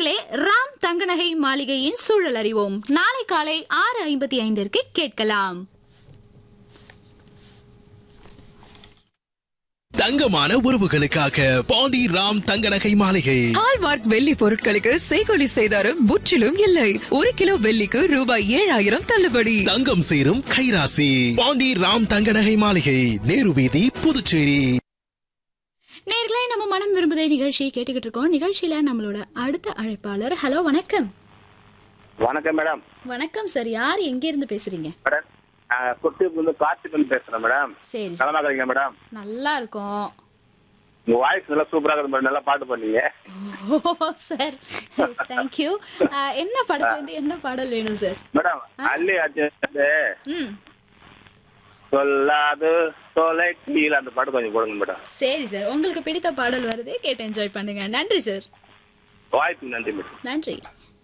நேயர்களே, ராம் தங்கநகை மாளிகையின் சூழல் அறிவோம். நாளை காலை 6:55 கேட்கலாம். தங்கமான உறவுகளுக்காக பாண்டி ராம் தங்கநகை மாளிகை. ஹால்மார்க் வெள்ளி பொருட்களுக்கு செய்கொலி செய்தாரும் முற்றிலும் இல்லை. 1 கிலோ வெள்ளிக்கு ரூபாய் 7,000 தள்ளுபடி. தங்கம் சேரும் கைராசி பாண்டி ராம் தங்கநகை மாளிகை, நேரு வீதி, புதுச்சேரி. நேயர்களே, நம்ம மனம் விரும்புதே நிகழ்ச்சியை கேட்டுக்கிட்டு இருக்கோம். நிகழ்ச்சியில நம்மளோட அடுத்த அழைப்பாளர். ஹலோ, வணக்கம். வணக்கம் மேடம். வணக்கம் சார். யார், எங்க இருந்து பேசுறீங்க? மேடம், கொட்டியிருந்து கார்த்திகன் பேசுறேன் மேடம். சரி, நலமா இருக்கீங்க மேடம்? நல்லா இருக்கும். உங்க வாய்ஸ் நல்லா சூப்பரா இருக்கு மேடம். நல்லா பாட்டு பண்ணீங்க. ஓ சார், தேங்க்யூ. என்ன படத்துல இருந்து என்ன பாடல் வேணும் சார்? மேடம், அல்லி ஆச்சு ம், சொல்லாது தொலை கீழ அந்த பாட்டு கொஞ்சம் போடுங்க மேடம். சரி சார், உங்களுக்கு பிடித்த பாடல் வருது, கேட்டு என்ஜாய் பண்ணுங்க. நன்றி சார். வாய்ப்பு நன்றி மேடம். நன்றி.